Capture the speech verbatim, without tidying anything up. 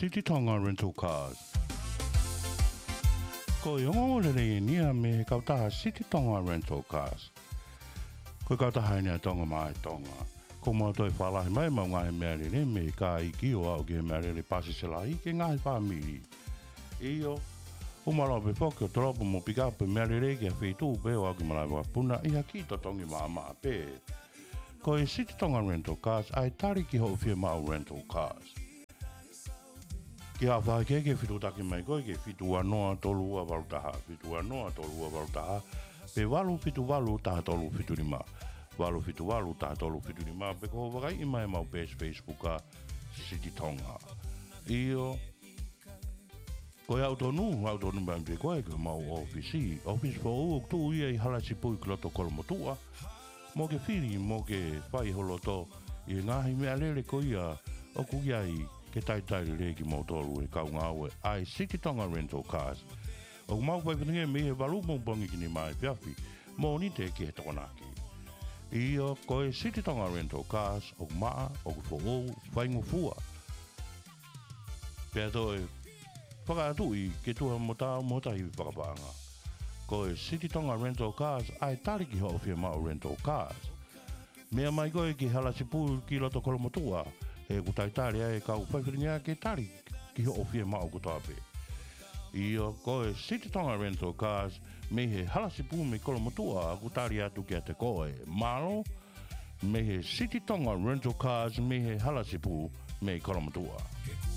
City Tonga Rental Cars. Ko yongo le ni me kauta City Tonga Rental Cars. Ko kauta haina tonga mai tonga. Ko mo toi whala mai mau ngai mea le me ka i ki o au ke mea le pasi se lai ke ngai whamiri. Iyo, umaro pe whoki o toropo mo pika pe mea le ke a whitu pe o au ke malai wa puna i haki to tongi maa maa pe. Ko e City Tonga Rental Cars ai tari ki ho fia mau rental cars. Ki a whae ke ke whitu taki mai koe ke whitu anoa tolu a warutaha, whitu anoa tolu a warutaha, pe walu whitu walu taha tolu whitu ni maa. Walu whitu walu taha tolu whitu ni maa, pe ko wakai i mai mau page Facebooka City Tonga. Iyo, koe au tonu, au tonu mai pe koe ke mau office, office for u tu ia i halasi pui kloto kolomotua, mo ke whiri, mo ke whai holoto, i ngahi mea lele ko ia, o kuia i ke tai tai le ki mo tolu e kau ngāwe, ai City Tonga Rental Cars. O mau pai whanenge me he walu mong bongi ki ni mai piafi, mo ni te ke he tokonaki. Ia koe City Tonga Rental Cars, o maa, o kuwho whaingu fua. Pea toi, whakaatu i ke tuha mo tā mo tahi whakapaanga. Koe City Tonga Rental Cars, ai tariki ho fia mau rental cars. Mea mai koe ki halasi pū ki loto kolomotua, e kutaitari e kau whaiwhiringa ke tari ki ho ofia mao kutape. Ia koe City Tonga Rental Cars me he halasi pū me kolomotua kutari atu ki a te koe. Malo, me he City Tonga Rental Cars me he halasi pū me kolomotua.